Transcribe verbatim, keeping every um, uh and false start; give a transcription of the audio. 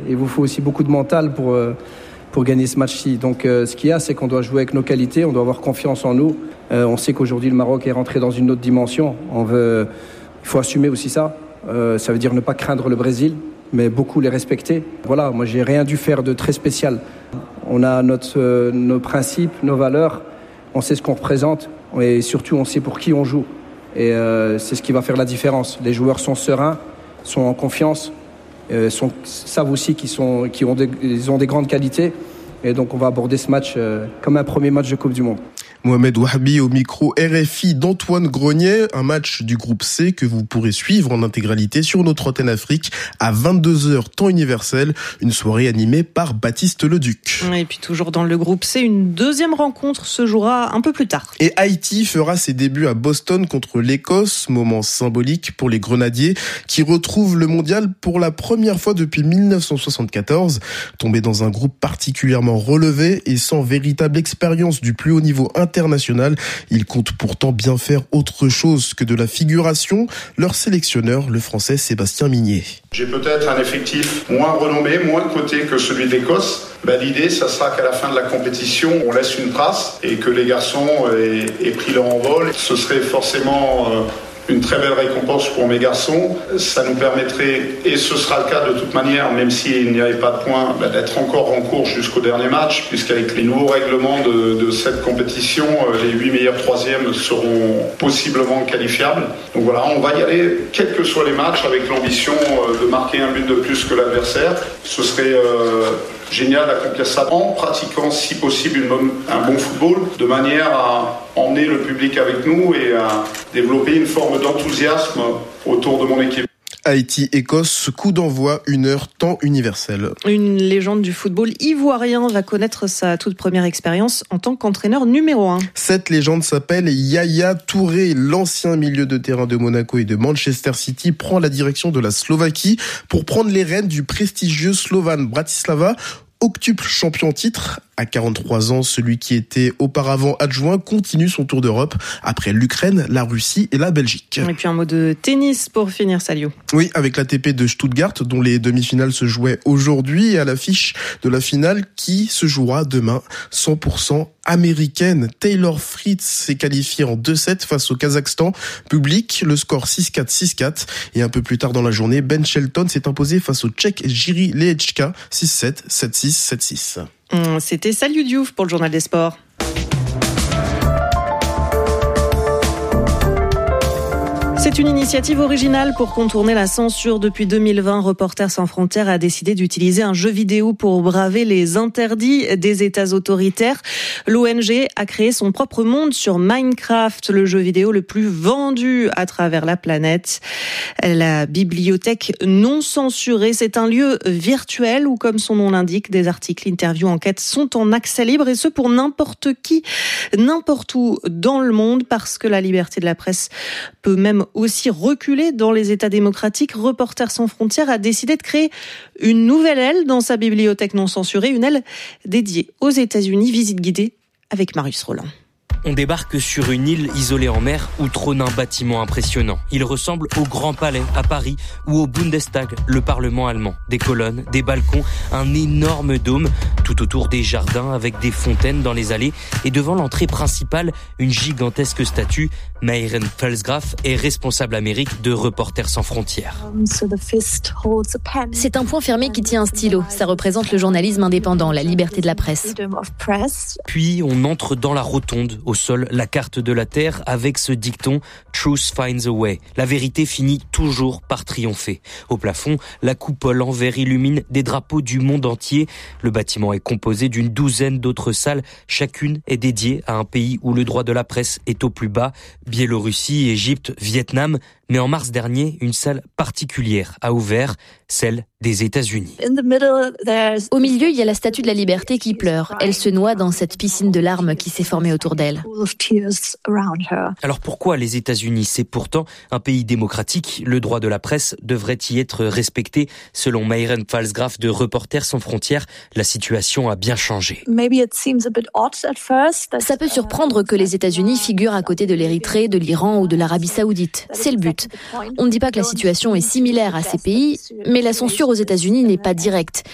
Il vous faut aussi beaucoup de mental pour, euh, pour gagner ce match-ci. Donc euh, ce qu'il y a, c'est qu'on doit jouer avec nos qualités, on doit avoir confiance en nous. Euh, on sait qu'aujourd'hui, le Maroc est rentré dans une autre dimension. On veut, il faut assumer aussi ça. Euh, ça veut dire ne pas craindre le Brésil, mais beaucoup les respecter. Voilà, moi, j'ai rien dû faire de très spécial. On a notre, euh, nos principes, nos valeurs, on sait ce qu'on représente et surtout, on sait pour qui on joue. Et euh, c'est ce qui va faire la différence. Les joueurs sont sereins, sont en confiance, euh, sont, savent aussi qu'ils sont, qu'ils ont des, ils ont des grandes qualités. Et donc, on va aborder ce match euh, comme un premier match de Coupe du Monde. Mohamed Wahabi au micro R F I d'Antoine Grenier, un match du groupe C que vous pourrez suivre en intégralité sur notre antenne Afrique à vingt-deux heures temps universel, une soirée animée par Baptiste Leduc. Et puis toujours dans le groupe C, une deuxième rencontre se jouera un peu plus tard. Et Haïti fera ses débuts à Boston contre l'Écosse, moment symbolique pour les Grenadiers qui retrouvent le mondial pour la première fois depuis dix-neuf cent soixante-quatorze. Tombés dans un groupe particulièrement relevé et sans véritable expérience du plus haut niveau international, international. Ils comptent pourtant bien faire autre chose que de la figuration. Leur sélectionneur, le français Sébastien Migné. J'ai peut-être un effectif moins renommé, moins coté que celui de l'Écosse. Ben, l'idée, ça sera qu'à la fin de la compétition, on laisse une trace et que les garçons aient, aient pris leur envol. Ce serait forcément euh, une très belle récompense pour mes garçons. Ça nous permettrait, et ce sera le cas de toute manière, même s'il n'y avait pas de points, bah, d'être encore en course jusqu'au dernier match, puisqu'avec les nouveaux règlements de, de cette compétition, les huit meilleurs troisièmes seront possiblement qualifiables. Donc voilà, on va y aller, quels que soient les matchs, avec l'ambition de marquer un but de plus que l'adversaire. Ce serait euh, génial d'accomplir ça en pratiquant, si possible, une, un bon football, de manière à emmener le public avec nous et à développer une forme d'enthousiasme autour de mon équipe. Haïti-Écosse, coup d'envoi, une heure temps universel. Une légende du football ivoirien va connaître sa toute première expérience en tant qu'entraîneur numéro un. Cette légende s'appelle Yaya Touré. L'ancien milieu de terrain de Monaco et de Manchester City prend la direction de la Slovaquie pour prendre les rênes du prestigieux Slovan Bratislava, octuple champion titre. À quarante-trois ans, celui qui était auparavant adjoint continue son tour d'Europe après l'Ukraine, la Russie et la Belgique. Et puis un mot de tennis pour finir, Salio. Oui, avec l'A T P de Stuttgart, dont les demi-finales se jouaient aujourd'hui, et à l'affiche de la finale qui se jouera demain, cent pour cent américaine. Taylor Fritz s'est qualifiée en deux sept face au Kazakhstan. Public, le score six quatre, six quatre. Et un peu plus tard dans la journée, Ben Shelton s'est imposé face au Tchèque Jiří Lehečka, six sept, sept six, sept six. C'était Salio Diouf pour le Journal des Sports. C'est une initiative originale pour contourner la censure. Depuis deux mille vingt, Reporters sans frontières a décidé d'utiliser un jeu vidéo pour braver les interdits des États autoritaires. L'O N G a créé son propre monde sur Minecraft, le jeu vidéo le plus vendu à travers la planète. La bibliothèque non censurée, c'est un lieu virtuel où, comme son nom l'indique, des articles, interviews, enquêtes sont en accès libre, et ce pour n'importe qui, n'importe où dans le monde, parce que la liberté de la presse peut même aussi reculer dans les États démocratiques. Reporters sans frontières a décidé de créer une nouvelle aile dans sa bibliothèque non censurée, une aile dédiée aux États-Unis. Visite guidée avec Marius Roland. On débarque sur une île isolée en mer où trône un bâtiment impressionnant. Il ressemble au Grand Palais à Paris ou au Bundestag, le Parlement allemand. Des colonnes, des balcons, un énorme dôme, tout autour des jardins avec des fontaines dans les allées, et devant l'entrée principale, une gigantesque statue. Mayren Pfalzgraf est responsable Amérique de Reporters sans frontières. C'est un poing fermé qui tient un stylo. Ça représente le journalisme indépendant, la liberté de la presse. Puis on entre dans la rotonde. Au sol, la carte de la Terre avec ce dicton « Truth finds a way ». La vérité finit toujours par triompher. Au plafond, la coupole en verre illumine des drapeaux du monde entier. Le bâtiment est composé d'une douzaine d'autres salles. Chacune est dédiée à un pays où le droit de la presse est au plus bas. Biélorussie, Égypte, Vietnam. Mais en mars dernier, une salle particulière a ouvert, celle des États-Unis. Au milieu, il y a la statue de la liberté qui pleure. Elle se noie dans cette piscine de larmes qui s'est formée autour d'elle. Alors pourquoi les États-Unis ? C'est pourtant un pays démocratique. Le droit de la presse devrait y être respecté. Selon Mayren Pfalzgraf de Reporters sans frontières, la situation a bien changé. Ça peut surprendre que les États-Unis figurent à côté de l'Érythrée, de l'Iran ou de l'Arabie Saoudite. C'est le but. On ne dit pas que la situation est similaire à ces pays, mais la censure aux États-Unis n'est pas directe.